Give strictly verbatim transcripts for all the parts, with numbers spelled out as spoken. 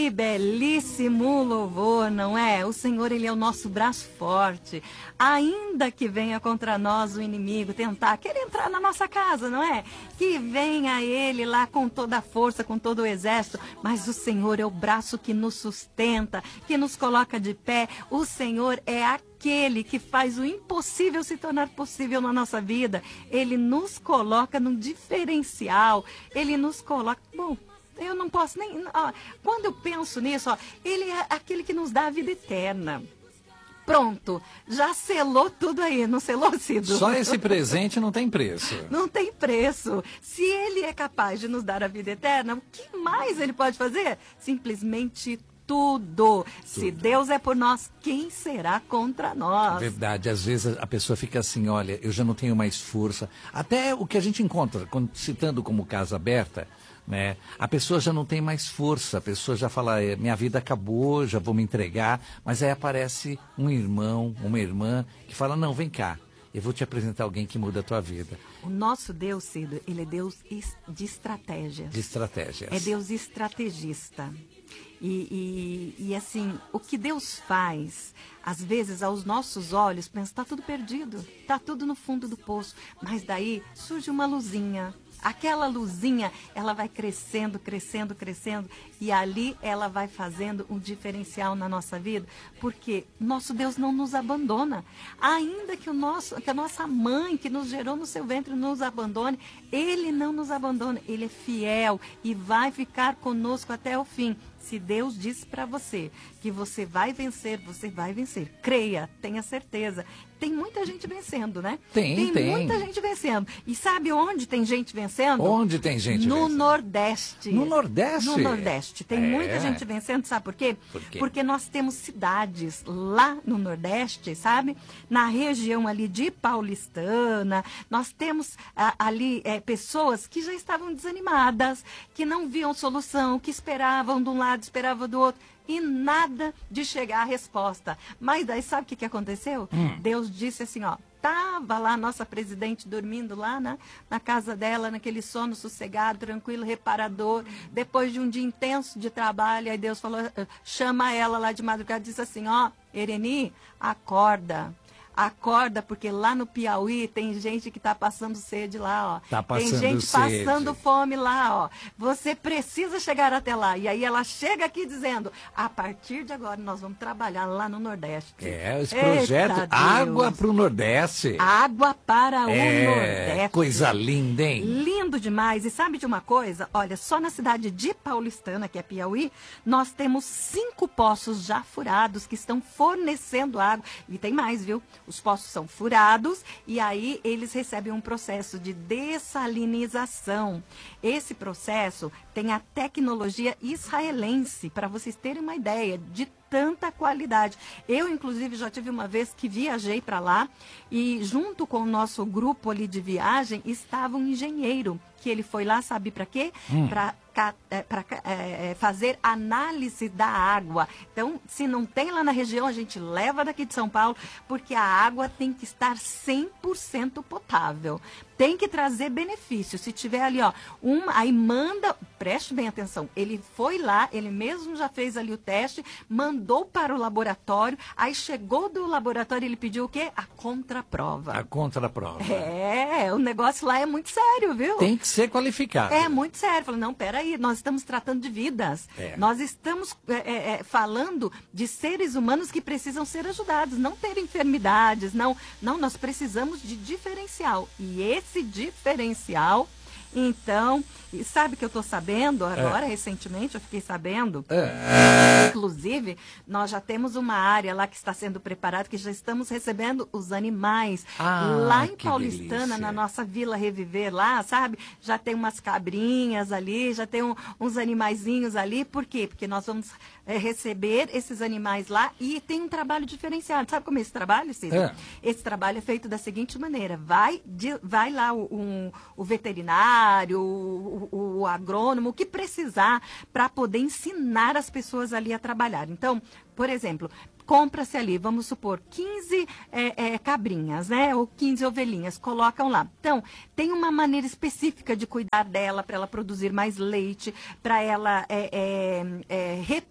Que belíssimo louvor, não é? O Senhor, Ele é o nosso braço forte. Ainda que venha contra nós o inimigo tentar, querer entrar na nossa casa, não é? Que venha Ele lá com toda a força, com todo o exército. Mas o Senhor é o braço que nos sustenta, que nos coloca de pé. O Senhor é aquele que faz o impossível se tornar possível na nossa vida. Ele nos coloca num diferencial. Ele nos coloca... Bom, eu não posso nem... Ó, quando eu penso nisso, ó, Ele é aquele que nos dá a vida eterna. Pronto, já selou tudo aí, não selou, Cido? Só esse presente não tem preço. Não tem preço. Se Ele é capaz de nos dar a vida eterna, o que mais Ele pode fazer? Simplesmente tudo. Se Deus é por nós, quem será contra nós? Verdade, às vezes a pessoa fica assim, olha, eu já não tenho mais força. Até o que a gente encontra, quando, citando como casa aberta, né? A pessoa já não tem mais força, a pessoa já fala, minha vida acabou, já vou me entregar, mas aí aparece um irmão, uma irmã, que fala, não, vem cá, eu vou te apresentar alguém que muda a tua vida. O nosso Deus, Cido, Ele é Deus de estratégias. De estratégias. É Deus estrategista. E, e, e assim, o que Deus faz, às vezes aos nossos olhos, pensa, está tudo perdido, está tudo no fundo do poço, mas daí surge uma luzinha. Aquela luzinha, ela vai crescendo, crescendo, crescendo, e ali ela vai fazendo um diferencial na nossa vida, porque nosso Deus não nos abandona. Ainda que, o nosso, que a nossa mãe, que nos gerou no seu ventre, nos abandone, Ele não nos abandona, Ele é fiel e vai ficar conosco até o fim. Se Deus disse para você que você vai vencer, você vai vencer. Creia, tenha certeza. Tem muita gente vencendo, né? Tem, tem. Tem muita gente vencendo. E sabe onde tem gente vencendo? Onde tem gente no vencendo? Nordeste. No Nordeste? No Nordeste. Tem É. muita gente vencendo, sabe por quê? Por quê? Porque nós temos cidades lá no Nordeste, sabe? Na região ali de Paulistana, nós temos ah, ali é, pessoas que já estavam desanimadas, que não viam solução, que esperavam de um lado, esperavam do outro. E nada de chegar a resposta. Mas daí sabe o que, que aconteceu? Hum. Deus disse assim, ó, tava lá a nossa presidente dormindo lá na, na casa dela, naquele sono sossegado, tranquilo, reparador, depois de um dia intenso de trabalho, aí Deus falou, chama ela lá de madrugada e disse assim, ó, Ereni, acorda. Acorda, porque lá no Piauí tem gente que está passando sede lá, ó. Tá passando tem gente sede. passando fome lá, ó. Você precisa chegar até lá. E aí ela chega aqui dizendo, a partir de agora nós vamos trabalhar lá no Nordeste. É, esse projeto, Eita, Água Deus. para o Nordeste. Água para o É, Nordeste. coisa linda, hein? Lindo demais. E sabe de uma coisa? Olha, só na cidade de Paulistana, que é Piauí, nós temos cinco poços já furados que estão fornecendo água. E tem mais, viu? Os poços são furados e aí eles recebem um processo de dessalinização. Esse processo tem a tecnologia israelense, para vocês terem uma ideia de tanta qualidade. Eu, inclusive, já tive uma vez que viajei para lá e junto com o nosso grupo ali de viagem estava um engenheiro, que ele foi lá, sabe para quê? Hum. Para para é, fazer análise da água. Então, se não tem lá na região, a gente leva daqui de São Paulo, porque a água tem que estar cem por cento potável. Tem que trazer benefício. Se tiver ali, ó, uma, aí manda, preste bem atenção, ele foi lá, ele mesmo já fez ali o teste, mandou para o laboratório, aí chegou do laboratório, ele pediu o quê? A contraprova. A contraprova. É, o negócio lá é muito sério, viu? Tem que ser qualificado. É muito sério. Falei, não, peraí, nós estamos tratando de vidas. É. Nós estamos é, é, é, falando de seres humanos que precisam ser ajudados, não ter enfermidades, não. Não, nós precisamos de diferencial. E esse diferencial, então, e sabe que eu estou sabendo agora, é. recentemente, eu fiquei sabendo, É. inclusive, nós já temos uma área lá que está sendo preparada, que já estamos recebendo os animais. Ah, lá em que Paulistana, delícia. na nossa Vila Reviver lá, sabe? Já tem umas cabrinhas ali, já tem um, uns animaizinhos ali. Por quê? Porque nós vamos é, receber esses animais lá e tem um trabalho diferenciado. Sabe como é esse trabalho, Cícero? É. Esse trabalho é feito da seguinte maneira. Vai, de, vai lá o, um, o veterinário, o, o, o agrônomo, o que precisar para poder ensinar as pessoas ali a trabalhar. Então, por exemplo, compra-se ali, vamos supor, quinze é, é, cabrinhas, né? Ou quinze ovelhinhas, colocam lá. Então, tem uma maneira específica de cuidar dela para ela produzir mais leite, para ela é, é, é, reproduzir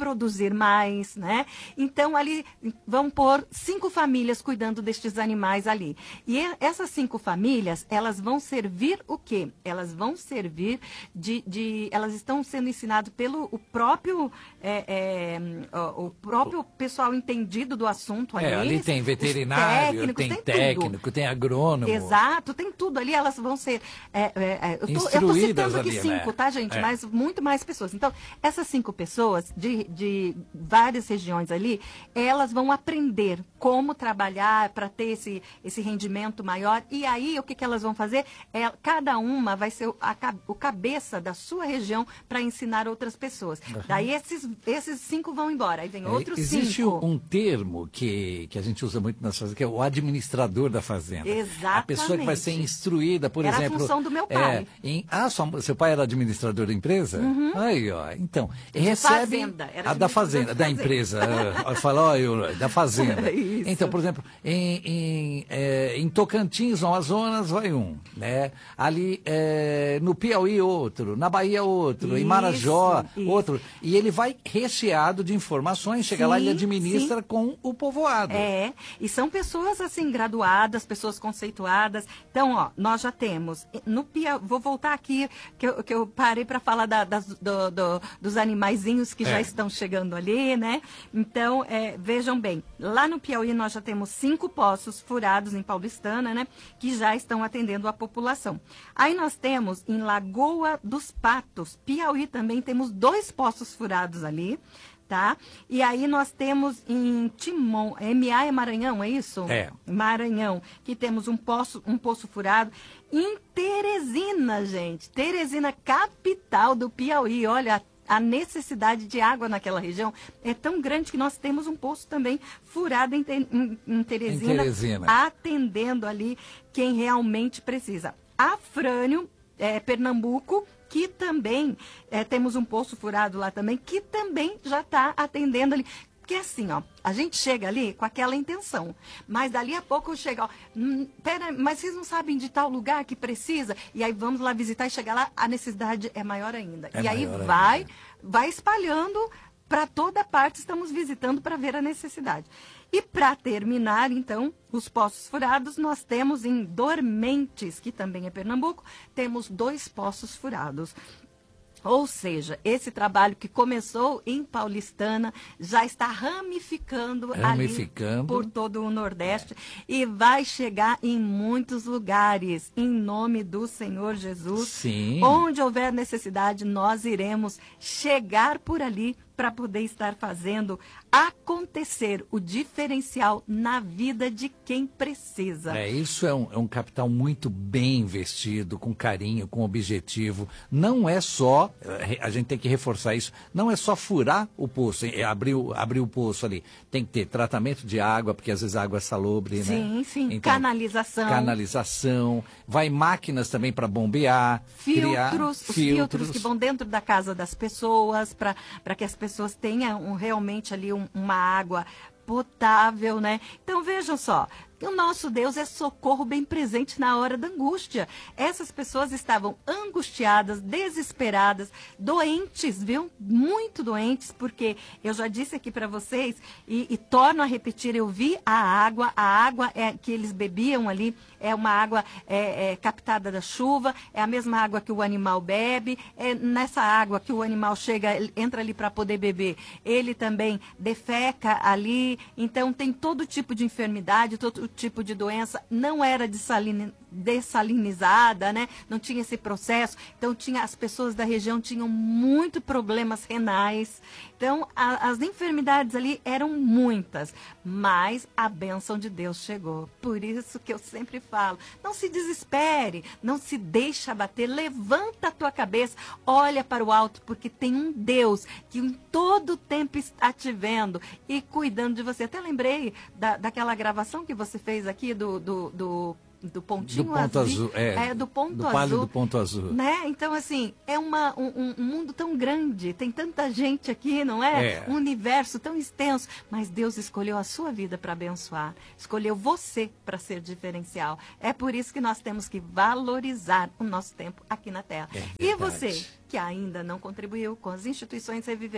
produzir mais, né? Então, ali vão pôr cinco famílias cuidando destes animais ali. E essas cinco famílias, elas vão servir o quê? Elas vão servir de... de elas estão sendo ensinadas pelo o próprio, é, é, o, o próprio pessoal entendido do assunto ali. É, ali tem veterinário, técnicos, tem, tem técnico, tudo. tem agrônomo. Exato, tem tudo ali, elas vão ser... É, é, é, eu, tô, eu tô Instruídas citando aqui ali, cinco, né? tá, gente? É. Mas muito mais pessoas. Então, essas cinco pessoas de, de várias regiões ali, elas vão aprender como trabalhar para ter esse, esse rendimento maior. E aí, o que, que elas vão fazer? É, cada uma vai ser o, a, o cabeça da sua região para ensinar outras pessoas. Uhum. Daí, esses, esses cinco vão embora. Aí vem É, outros existe cinco. um termo que, que a gente usa muito nas fazendas, que é o administrador da fazenda. Exatamente. A pessoa que vai ser instruída, por Era exemplo... a função do meu pai. É, em, ah, sua, seu pai era administrador da empresa? Uhum. Aí, ó. Então, de recebe... Fazenda. Era a da fazenda, da fazenda. empresa. Fala, ó, eu, da fazenda. Isso. Então, por exemplo, em, em, é, em Tocantins, no Amazonas, vai um. Né? Ali é, no Piauí, outro. Na Bahia, outro. Isso, em Marajó, isso. outro. E ele vai recheado de informações, chega sim, lá e ele administra sim. com o povoado. É, e são pessoas assim, graduadas, pessoas conceituadas. Então, ó, nós já temos, no Piauí, vou voltar aqui, que eu, que eu parei para falar da, das, do, do, dos animaizinhos que é. já estão chegando ali, né? Então, é, vejam bem, lá no Piauí nós já temos cinco poços furados em Paulistana, né? Que já estão atendendo a população. Aí nós temos em Lagoa dos Patos, Piauí também, temos dois poços furados ali. Tá? E aí nós temos em Timon, M A é Maranhão, é isso? É. Maranhão, que temos um poço, um poço furado. Em Teresina, gente, Teresina, capital do Piauí, olha, a necessidade de água naquela região é tão grande que nós temos um poço também furado em, em, em, Teresina, em Teresina, atendendo ali quem realmente precisa. Afrânio, é, Pernambuco, que também é, temos um poço furado lá também, que também já está atendendo ali. Porque assim, ó, a gente chega ali com aquela intenção, mas dali a pouco chega, ó, hum, pera, mas vocês não sabem de tal lugar que precisa? E aí vamos lá visitar e chegar lá, a necessidade é maior ainda. É e aí maior vai, ainda. vai espalhando para toda parte, estamos visitando para ver a necessidade. E para terminar, então, os poços furados, nós temos em Dormentes, que também é Pernambuco, temos dois poços furados. Ou seja, esse trabalho que começou em Paulistana já está ramificando, ramificando. ali por todo o Nordeste é. e vai chegar em muitos lugares, em nome do Senhor Jesus. Sim. Onde houver necessidade, nós iremos chegar por ali para poder estar fazendo acontecer o diferencial na vida de quem precisa. É, isso é um, é um capital muito bem investido, com carinho, com objetivo. Não é só, a gente tem que reforçar isso, não é só furar o poço, é abrir, abrir o poço ali. Tem que ter tratamento de água, porque às vezes a água é salobre, sim, né? Sim, então, canalização. Canalização, vai máquinas também para bombear, filtros, criar os filtros. filtros que vão dentro da casa das pessoas, para que as pessoas tenham um, realmente ali um, uma água potável, né? Então vejam só, o nosso Deus é socorro bem presente na hora da angústia. Essas pessoas estavam angustiadas, desesperadas, doentes, viu? Muito doentes, porque eu já disse aqui para vocês e, e torno a repetir, eu vi a água, a água é, que eles bebiam ali é uma água é, é, captada da chuva, é a mesma água que o animal bebe, é nessa água que o animal chega, entra ali para poder beber, ele também defeca ali, então tem todo tipo de enfermidade, todo tipo de doença, não era desalin, dessalinizada, né? Não tinha esse processo, então tinha, as pessoas da região tinham muito problemas renais, então a, as enfermidades ali eram muitas, mas a bênção de Deus chegou. Por isso que eu sempre falo, não se desespere, não se deixe abater, levanta a tua cabeça, olha para o alto, porque tem um Deus que em todo tempo está te vendo e cuidando de você. Até lembrei da, daquela gravação que você fez aqui do, do, do do pontinho do ponto azul, azul é, é do ponto do azul, do ponto azul, né? Então assim é uma um, um mundo tão grande, tem tanta gente aqui, não é? é? Um universo tão extenso, mas Deus escolheu a sua vida para abençoar, escolheu você para ser diferencial. É por isso que nós temos que valorizar o nosso tempo aqui na Terra. É e você que ainda não contribuiu com as instituições Reviver,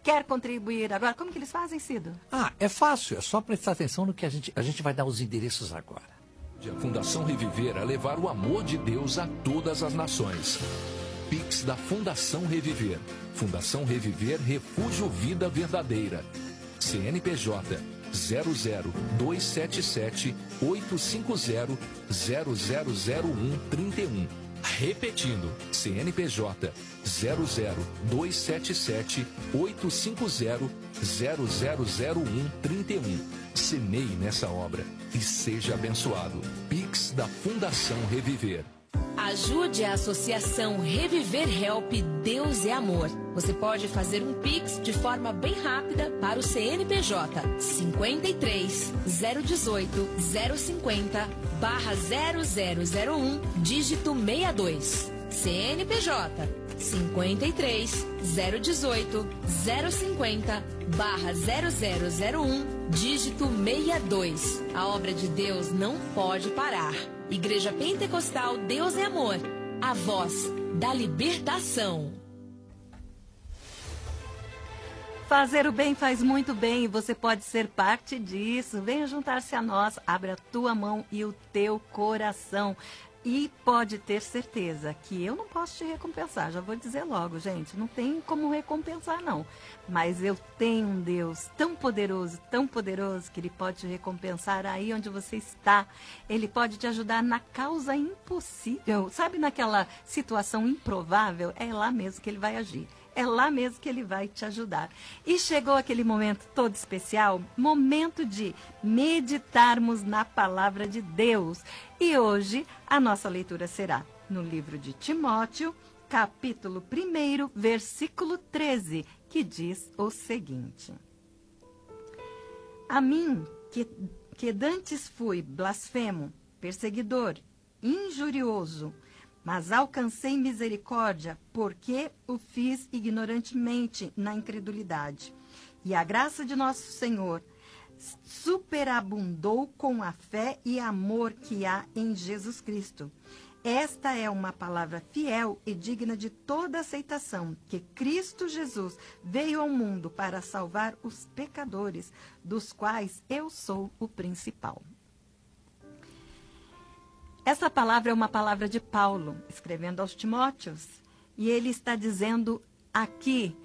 quer contribuir agora, como que eles fazem, Cido? Ah, é fácil, é só prestar atenção no que a gente... A gente vai dar os endereços agora. A Fundação Reviver a levar o amor de Deus a todas as nações. Pix da Fundação Reviver. Fundação Reviver Refúgio Vida Verdadeira. C N P J zero zero dois sete sete oito cinco zero zero zero zero um trinta e um. Repetindo, C N P J zero zero dois sete sete oito cinco zero zero zero zero um trinta e um. Semeie nessa obra e seja abençoado. Pix da Fundação Reviver. Ajude a Associação Reviver Help Deus é Amor. Você pode fazer um Pix de forma bem rápida para o C N P J cinquenta e três, zero dezoito, zero cinquenta, barra zero zero zero um, dígito sessenta e dois. C N P J cinquenta e três, zero dezoito, zero cinquenta, barra zero zero zero um, dígito sessenta e dois. A obra de Deus não pode parar. Igreja Pentecostal Deus é Amor, a voz da libertação. Fazer o bem faz muito bem e você pode ser parte disso. Venha juntar-se a nós, abra a tua mão e o teu coração. E pode ter certeza que eu não posso te recompensar, já vou dizer logo, gente, não tem como recompensar não. Mas eu tenho um Deus tão poderoso, tão poderoso, que Ele pode te recompensar aí onde você está. Ele pode te ajudar na causa impossível, sabe, naquela situação improvável, é lá mesmo que Ele vai agir. É lá mesmo que Ele vai te ajudar. E chegou aquele momento todo especial, momento de meditarmos na palavra de Deus. E hoje a nossa leitura será no livro de Timóteo, capítulo um, versículo treze, que diz o seguinte: A mim, que, que dantes fui blasfemo, perseguidor, injurioso, mas alcancei misericórdia, porque o fiz ignorantemente na incredulidade. E a graça de nosso Senhor superabundou com a fé e amor que há em Jesus Cristo. Esta é uma palavra fiel e digna de toda aceitação, que Cristo Jesus veio ao mundo para salvar os pecadores, dos quais eu sou o principal. Essa palavra é uma palavra de Paulo, escrevendo aos Timóteos, e ele está dizendo aqui,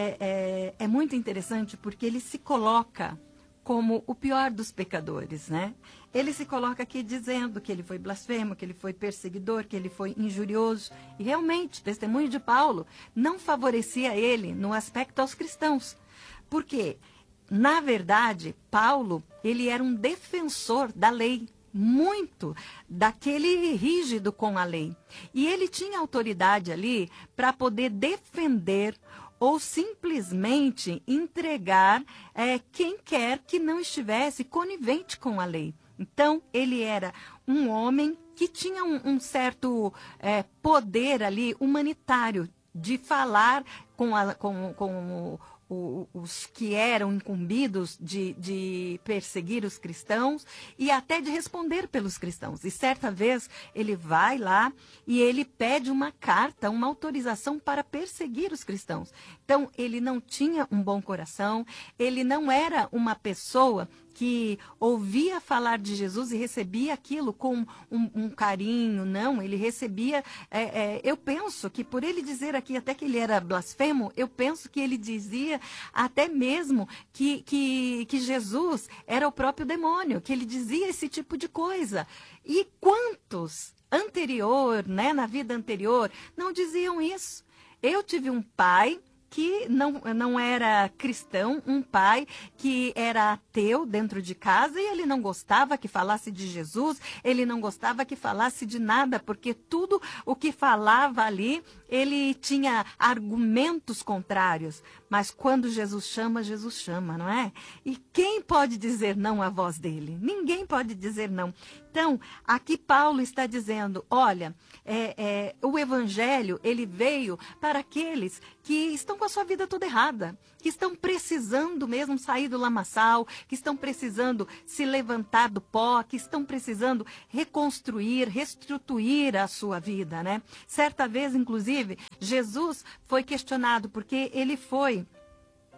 é, é, é muito interessante porque ele se coloca como o pior dos pecadores, né? Ele se coloca aqui dizendo que ele foi blasfemo, que ele foi perseguidor, que ele foi injurioso, e realmente, o testemunho de Paulo não favorecia ele no aspecto aos cristãos, porque, na verdade, Paulo, ele era um defensor da lei, muito daquele rígido com a lei. E ele tinha autoridade ali para poder defender ou simplesmente entregar é, quem quer que não estivesse conivente com a lei. Então, ele era um homem que tinha um, um certo é, poder ali humanitário de falar com, a, com, com o, os que eram incumbidos de, de perseguir os cristãos e até de responder pelos cristãos. E certa vez ele vai lá e ele pede uma carta, uma autorização para perseguir os cristãos. Então, ele não tinha um bom coração, ele não era uma pessoa que ouvia falar de Jesus e recebia aquilo com um, um carinho, não, ele recebia, é, é, eu penso que por ele dizer aqui até que ele era blasfemo, eu penso que ele dizia até mesmo que, que, que Jesus era o próprio demônio, que ele dizia esse tipo de coisa. E quantos anterior, né, na vida anterior, não diziam isso? Eu tive um pai que não, não era cristão, um pai que era ateu dentro de casa e ele não gostava que falasse de Jesus, ele não gostava que falasse de nada, porque tudo o que falava ali, ele tinha argumentos contrários. Mas quando Jesus chama, Jesus chama, não é? E quem pode dizer não à voz dele? Ninguém pode dizer não. Então, aqui Paulo está dizendo, olha, é, é, o evangelho, ele veio para aqueles que estão com a sua vida toda errada, que estão precisando mesmo sair do lamaçal, que estão precisando se levantar do pó, que estão precisando reconstruir, reestruturar a sua vida, né? Certa vez, inclusive, Jesus foi questionado porque ele foi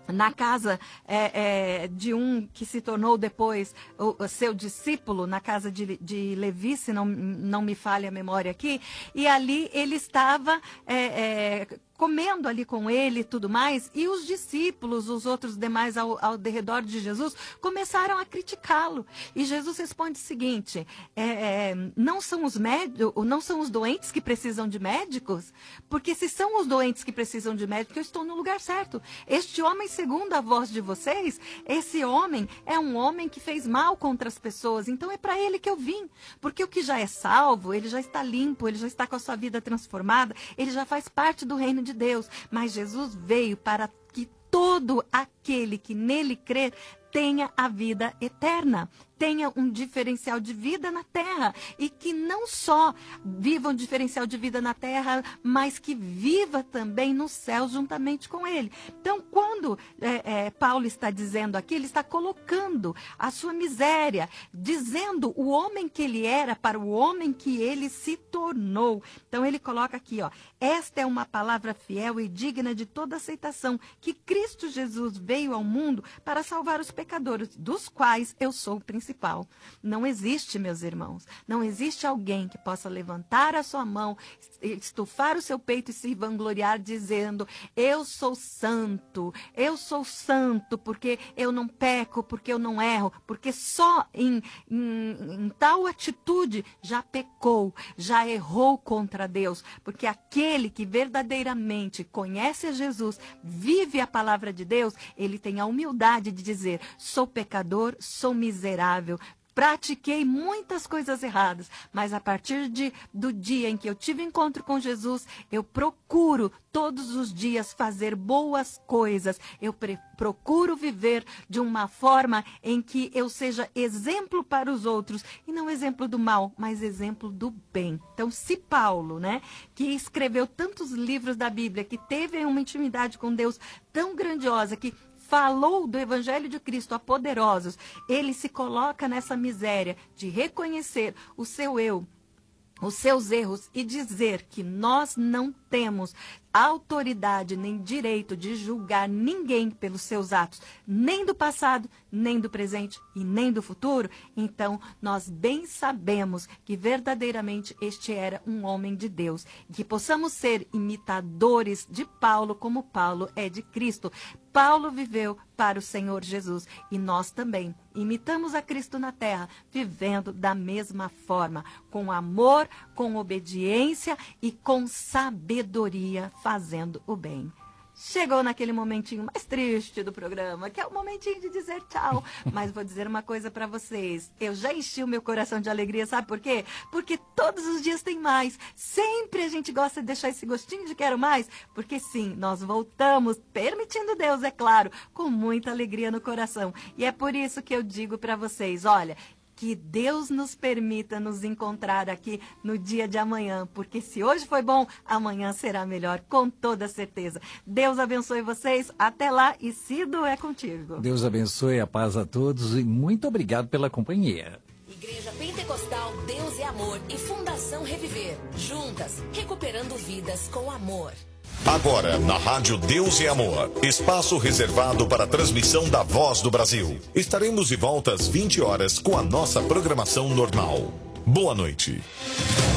na casa é, é, de um que se tornou depois o, o seu discípulo, na casa de, de Levi, se não, não me falha a memória aqui, e ali ele estava é, é, comendo ali com ele e tudo mais, e os discípulos, os outros demais ao, ao redor de Jesus, começaram a criticá-lo. E Jesus responde o seguinte, é, é, não são os médicos, não são os doentes que precisam de médicos? Porque se são os doentes que precisam de médicos, eu estou no lugar certo. Este homem, segundo a voz de vocês, esse homem é um homem que fez mal contra as pessoas, então é para ele que eu vim. Porque o que já é salvo, ele já está limpo, ele já está com a sua vida transformada, ele já faz parte do reino de Deus, mas Jesus veio para que todo aquele que nele crer tenha a vida eterna, tenha um diferencial de vida na terra, e que não só viva um diferencial de vida na terra, mas que viva também no céu juntamente com ele. Então, quando é, é, Paulo está dizendo aqui, ele está colocando a sua miséria, dizendo o homem que ele era para o homem que ele se tornou. Então, ele coloca aqui, ó, esta é uma palavra fiel e digna de toda aceitação, que Cristo Jesus veio ao mundo para salvar os pecadores, dos quais eu sou o principal. Não existe, meus irmãos, não existe alguém que possa levantar a sua mão, estufar o seu peito e se vangloriar dizendo, eu sou santo, eu sou santo porque eu não peco, porque eu não erro, porque só em, em, em tal atitude já pecou, já errou contra Deus, porque aquele que verdadeiramente conhece a Jesus, vive a palavra de Deus, ele tem a humildade de dizer, sou pecador, sou miserável, pratiquei muitas coisas erradas, mas a partir de, do dia em que eu tive encontro com Jesus, eu procuro todos os dias fazer boas coisas, eu pre- procuro viver de uma forma em que eu seja exemplo para os outros, e não exemplo do mal, mas exemplo do bem. Então, se Paulo, né, que escreveu tantos livros da Bíblia, que teve uma intimidade com Deus tão grandiosa, que falou do Evangelho de Cristo a poderosos, ele se coloca nessa miséria de reconhecer o seu eu, os seus erros e dizer que nós não temos autoridade nem direito de julgar ninguém pelos seus atos, nem do passado, nem do presente e nem do futuro. Então, nós bem sabemos que verdadeiramente este era um homem de Deus, que possamos ser imitadores de Paulo como Paulo é de Cristo. Paulo viveu para o Senhor Jesus e nós também imitamos a Cristo na terra, vivendo da mesma forma, com amor, com obediência e com sabedoria, fazendo o bem. Chegou naquele momentinho mais triste do programa, que é o momentinho de dizer tchau. Mas vou dizer uma coisa para vocês. Eu já enchi o meu coração de alegria, sabe por quê? Porque todos os dias tem mais. Sempre a gente gosta de deixar esse gostinho de quero mais. Porque sim, nós voltamos, permitindo Deus, é claro, com muita alegria no coração. E é por isso que eu digo para vocês, olha, que Deus nos permita nos encontrar aqui no dia de amanhã, porque se hoje foi bom, amanhã será melhor, com toda certeza. Deus abençoe vocês, até lá e Cido é contigo. Deus abençoe, a paz a todos e muito obrigado pela companhia. Igreja Pentecostal Deus é Amor e Fundação Reviver, juntas, recuperando vidas com amor. Agora, na Rádio Deus e Amor, espaço reservado para a transmissão da Voz do Brasil. Estaremos de volta às vinte horas com a nossa programação normal. Boa noite.